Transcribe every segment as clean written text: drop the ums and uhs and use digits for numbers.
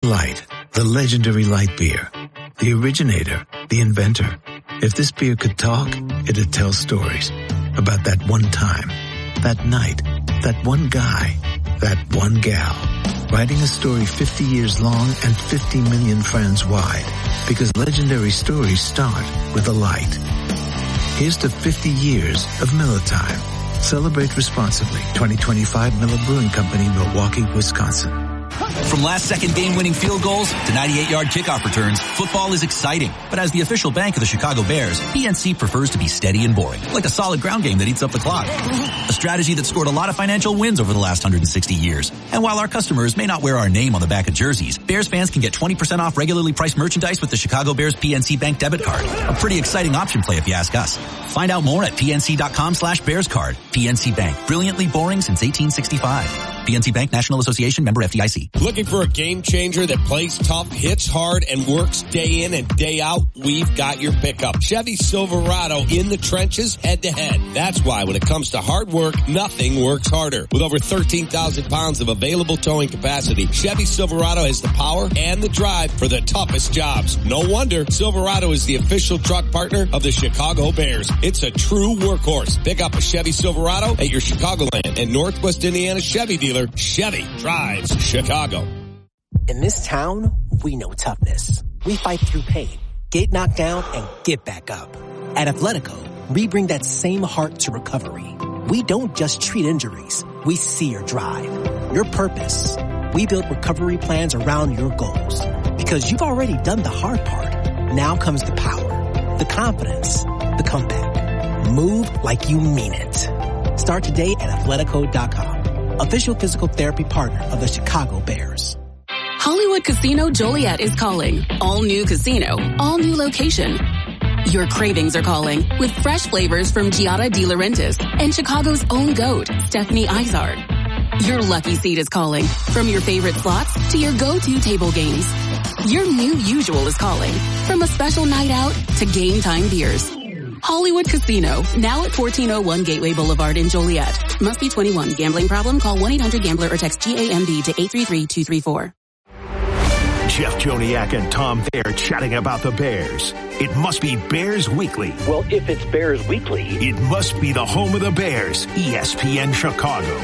Light, the legendary light beer. The originator, the inventor. If this beer could talk, it'd tell stories about that one time, that night, that one guy, that one gal. Writing a story 50 years long and 50 million friends wide. Because legendary stories start with a light. Here's to 50 years of Miller Time. Celebrate responsibly. 2025 Miller Brewing Company, Milwaukee, Wisconsin. From last-second game-winning field goals to 98-yard kickoff returns, football is exciting. But as the official bank of the Chicago Bears, PNC prefers to be steady and boring, like a solid ground game that eats up the clock. A strategy that scored a lot of financial wins over the last 160 years. And while our customers may not wear our name on the back of jerseys, Bears fans can get 20% off regularly priced merchandise with the Chicago Bears PNC Bank debit card. A pretty exciting option play if you ask us. Find out more at pnc.com/bearscard. PNC Bank, brilliantly boring since 1865. PNC Bank, National Association, member FDIC. Looking for a game changer that plays tough, hits hard, and works day in and day out? We've got your pickup. Chevy Silverado in the trenches, head to head. That's why when it comes to hard work, nothing works harder. With over 13,000 pounds of available towing capacity, Chevy Silverado has the power and the drive for the toughest jobs. No wonder Silverado is the official truck partner of the Chicago Bears. It's a true workhorse. Pick up a Chevy Silverado at your Chicagoland and Northwest Indiana Chevy dealer. Chevy drives Chicago. In this town, we know toughness. We fight through pain, get knocked down, and get back up. At Athletico, we bring that same heart to recovery. We don't just treat injuries. We see your drive, your purpose. We build recovery plans around your goals. Because you've already done the hard part. Now comes the power, the confidence, the comeback. Move like you mean it. Start today at Athletico.com. Official physical therapy partner of the Chicago Bears. Hollywood Casino Joliet is calling. All new casino, all new location. Your cravings are calling with fresh flavors from Giada De Laurentiis and Chicago's own GOAT, Stephanie Izard. Your lucky seat is calling. From your favorite slots to your go-to table games. Your new usual is calling. From a special night out to game time beers. Hollywood Casino, now at 1401 Gateway Boulevard in Joliet. Must be 21. Gambling problem? Call 1-800-GAMBLER or text GAMB to 833-234. Jeff Joniak and Tom Thayer chatting about the Bears. It must be Bears Weekly. Well, if it's Bears Weekly, it must be the home of the Bears, ESPN Chicago.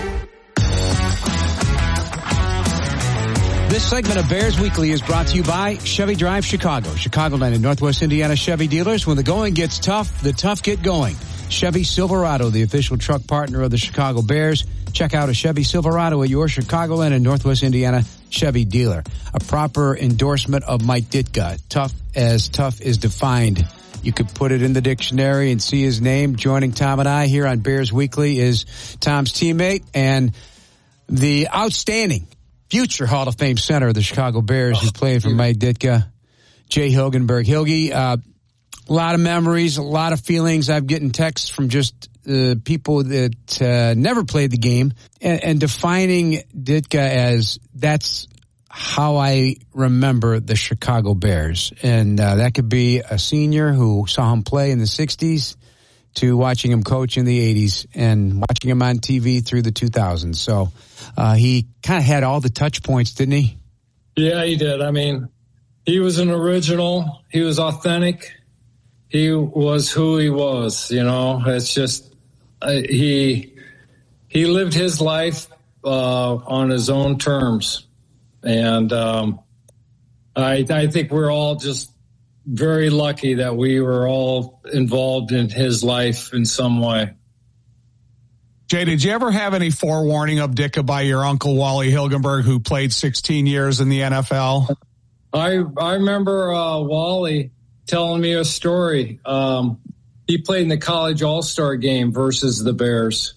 This segment of Bears Weekly is brought to you by Chevy Drive Chicago, Chicagoland and Northwest Indiana Chevy dealers. When the going gets tough, the tough get going. Chevy Silverado, the official truck partner of the Chicago Bears. Check out a Chevy Silverado at your Chicagoland and Northwest Indiana Chevy dealer. A proper endorsement of Mike Ditka. Tough as tough is defined. You could put it in the dictionary and see his name. Joining Tom and I here on Bears Weekly is Tom's teammate and the outstanding future Hall of Fame center of the Chicago Bears who played for Mike Ditka, Jay Hilgenberg. Hilgy, a lot of memories, a lot of feelings. I'm getting texts from just people that never played the game and defining Ditka as that's how I remember the Chicago Bears. And that could be a senior who saw him play in the 60s to watching him coach in the 80s and watching him on TV through the 2000s. So he kind of had all the touch points, didn't he? Yeah, he did. I mean, he was an original. He was authentic. He was who he was, you know. It's just he lived his life on his own terms. And I think we're all just very lucky that we were all involved in his life in some way. Jay, did you ever have any forewarning of Ditka by your uncle Wally Hilgenberg, who played 16 years in the NFL? I remember Wally telling me a story. He played in the college all-star game versus the Bears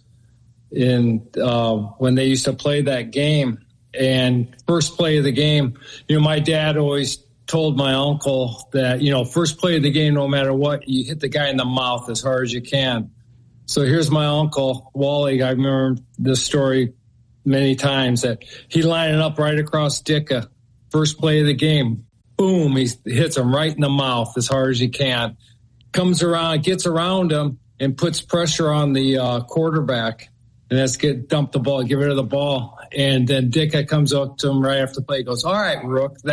when they used to play that game. And first play of the game, you know, my dad always told my uncle that, you know, first play of the game, no matter what, you hit the guy in the mouth as hard as you can. So here's my uncle, Wally. I remember this story many times that he lined it up right across Ditka. First play of the game, boom, he hits him right in the mouth as hard as he can. Comes around, gets around him, and puts pressure on the quarterback. And that's dump the ball, get rid of the ball. And then Ditka comes up to him right after the play, goes, all right, Rook,